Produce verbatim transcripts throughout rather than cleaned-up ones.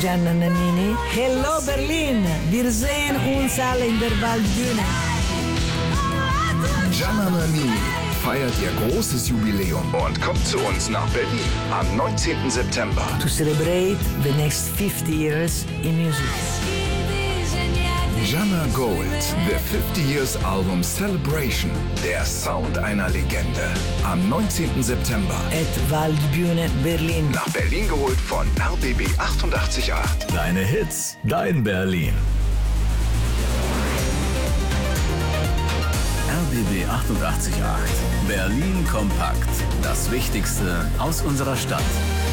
Gianna Nannini. Hello Berlin, wir sehen uns alle in der Waldbühne. Gianna Nannini feiert ihr großes Jubiläum und kommt zu uns nach Berlin am neunzehnten September. To celebrate the next fifty years in music. Gianna Gold, The fifty Years Album Celebration, der Sound einer Legende. Am neunzehnten September. At Waldbühne Berlin. Nach Berlin geholt von R B B achtundachtzig Komma acht. Deine Hits, dein Berlin. R B B achtundachtzig Komma acht. Berlin kompakt. Das Wichtigste aus unserer Stadt.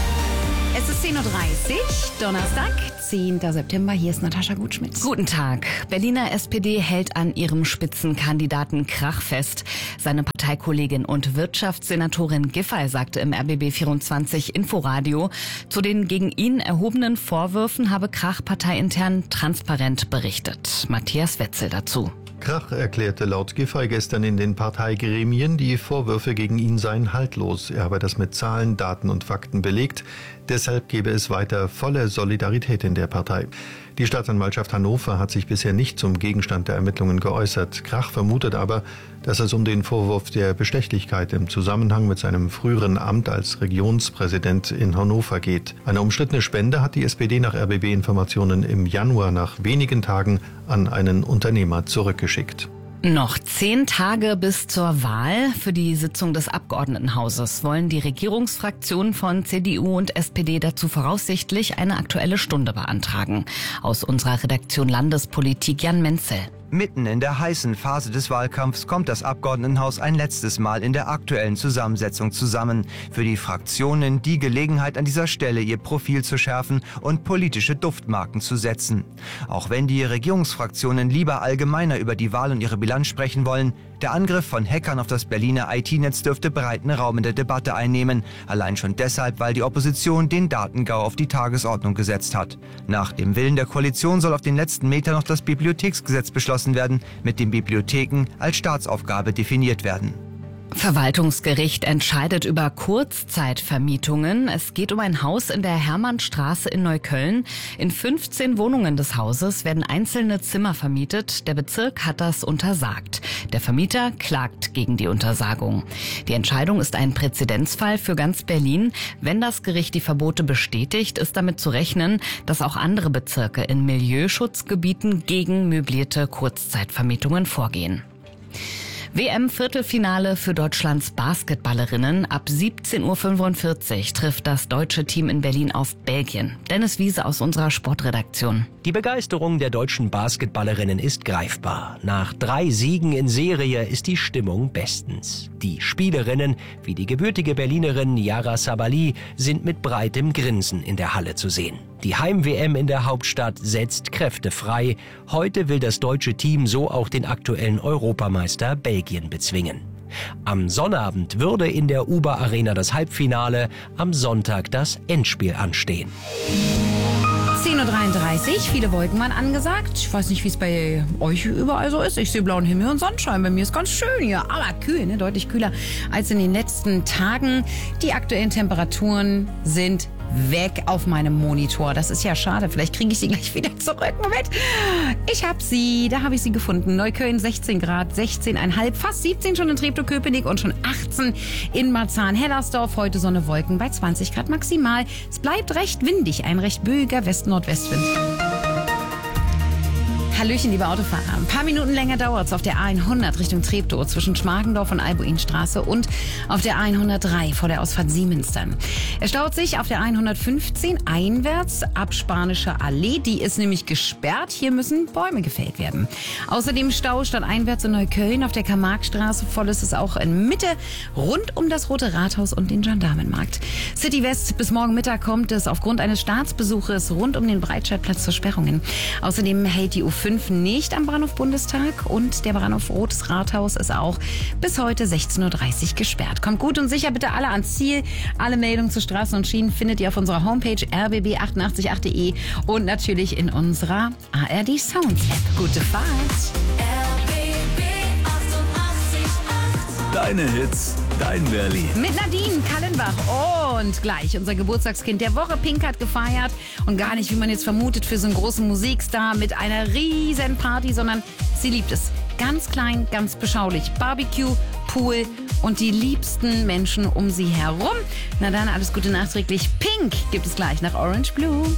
Es ist zehn Uhr dreißig, Donnerstag, zehnten September. Hier ist Natascha Gutschmidt. Guten Tag. Berliner S P D hält an ihrem Spitzenkandidaten Krach fest. Seine Parteikollegin und Wirtschaftssenatorin Giffey sagte im R B B vierundzwanzig Inforadio, zu den gegen ihn erhobenen Vorwürfen habe Krach parteiintern transparent berichtet. Matthias Wetzel dazu. Krach erklärte laut Giffey gestern in den Parteigremien, die Vorwürfe gegen ihn seien haltlos. Er habe das mit Zahlen, Daten und Fakten belegt. Deshalb gebe es weiter volle Solidarität in der Partei. Die Staatsanwaltschaft Hannover hat sich bisher nicht zum Gegenstand der Ermittlungen geäußert. Krach vermutet aber, dass es um den Vorwurf der Bestechlichkeit im Zusammenhang mit seinem früheren Amt als Regionspräsident in Hannover geht. Eine umstrittene Spende hat die S P D nach R B B-Informationen im Januar nach wenigen Tagen an einen Unternehmer zurückgeschickt. Noch zehn Tage bis zur Wahl. Für die Sitzung des Abgeordnetenhauses wollen die Regierungsfraktionen von C D U und S P D dazu voraussichtlich eine Aktuelle Stunde beantragen. Aus unserer Redaktion Landespolitik Jan Menzel. Mitten in der heißen Phase des Wahlkampfs kommt das Abgeordnetenhaus ein letztes Mal in der aktuellen Zusammensetzung zusammen. Für die Fraktionen die Gelegenheit, an dieser Stelle ihr Profil zu schärfen und politische Duftmarken zu setzen. Auch wenn die Regierungsfraktionen lieber allgemeiner über die Wahl und ihre Bilanz sprechen wollen, der Angriff von Hackern auf das Berliner I T-Netz dürfte breiten Raum in der Debatte einnehmen. Allein schon deshalb, weil die Opposition den Datengau auf die Tagesordnung gesetzt hat. Nach dem Willen der Koalition soll auf den letzten Metern noch das Bibliotheksgesetz beschlossen werden, mit dem Bibliotheken als Staatsaufgabe definiert werden. Verwaltungsgericht entscheidet über Kurzzeitvermietungen. Es geht um ein Haus in der Hermannstraße in Neukölln. In fünfzehn Wohnungen des Hauses werden einzelne Zimmer vermietet. Der Bezirk hat das untersagt. Der Vermieter klagt gegen die Untersagung. Die Entscheidung ist ein Präzedenzfall für ganz Berlin. Wenn das Gericht die Verbote bestätigt, ist damit zu rechnen, dass auch andere Bezirke in Milieuschutzgebieten gegen möblierte Kurzzeitvermietungen vorgehen. W M-Viertelfinale für Deutschlands Basketballerinnen. Ab siebzehn Uhr fünfundvierzig trifft das deutsche Team in Berlin auf Belgien. Dennis Wiese aus unserer Sportredaktion. Die Begeisterung der deutschen Basketballerinnen ist greifbar. Nach drei Siegen in Serie ist die Stimmung bestens. Die Spielerinnen, wie die gebürtige Berlinerin Yara Sabali, sind mit breitem Grinsen in der Halle zu sehen. Die Heim-W M in der Hauptstadt setzt Kräfte frei. Heute will das deutsche Team so auch den aktuellen Europameister Belgien bezwingen. Am Sonnabend würde in der Uber Arena das Halbfinale, am Sonntag das Endspiel anstehen. zehn Uhr dreiunddreißig, viele Wolken waren angesagt. Ich weiß nicht, wie es bei euch überall so ist. Ich sehe blauen Himmel und Sonnenschein. Bei mir ist ganz schön hier, aber kühl, ne? Deutlich kühler als in den letzten Tagen. Die aktuellen Temperaturen sind weg auf meinem Monitor. Das ist ja schade. Vielleicht kriege ich sie gleich wieder zurück. Moment. Ich habe sie. Da habe ich sie gefunden. Neukölln sechzehn Grad, sechzehn Komma fünf, fast siebzehn schon in Treptow-Köpenick und schon achtzehn in Marzahn-Hellersdorf. Heute Sonne, Wolken bei zwanzig Grad maximal. Es bleibt recht windig. Ein recht böiger West-Nordwestwind. Hallöchen, liebe Autofahrer. Ein paar Minuten länger dauert es auf der A hundert Richtung Treptow zwischen Schmargendorf und Albuinstraße und auf der A hundertdrei vor der Ausfahrt Siemensdorf. Es staut sich auf der A hundertfünfzehn einwärts ab Spanische Allee. Die ist nämlich gesperrt. Hier müssen Bäume gefällt werden. Außerdem Stau statt einwärts in Neukölln auf der Karl-Marx-Straße. Voll ist es auch in Mitte rund um das Rote Rathaus und den Gendarmenmarkt. City West bis morgen Mittag kommt es aufgrund eines Staatsbesuches rund um den Breitscheidplatz zu Sperrungen. Außerdem hält die U fünf nicht am Bahnhof Bundestag und der Bahnhof Rotes Rathaus ist auch bis heute sechzehn Uhr dreißig gesperrt. Kommt gut und sicher bitte alle ans Ziel. Alle Meldungen zu Straßen und Schienen findet ihr auf unserer Homepage r b b achtundachtzig punkt acht punkt de und natürlich in unserer A R D Sounds App. Gute Fahrt! Deine Hits, dein Berlin. Mit Nadine Kallenbach und gleich unser Geburtstagskind der Woche. Pink hat gefeiert und gar nicht, wie man jetzt vermutet, für so einen großen Musikstar mit einer riesen Party, sondern sie liebt es. Ganz klein, ganz beschaulich. Barbecue, Pool und die liebsten Menschen um sie herum. Na dann, alles Gute nachträglich. Pink gibt es gleich nach Orange Blue.